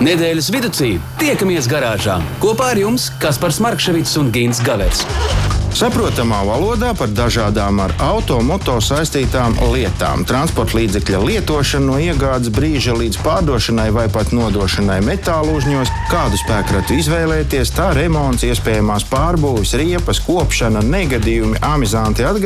Nedēļas vidū tiekamies garāžā. Kopā ar jums Kaspars Markševics un Gins Gavers. Saprotamā valodā par dažādām ar auto-moto saistītām lietām. Transporta līdzekļa lietošanu no iegādes brīža līdz pārdošanai vai pat nodošanai metālu uzņos, kādu spēkratu izvēlēties, tā remonts, iespējamās pārbūves, riepas, kopšana, negadījumi, amizanti atgadījumi.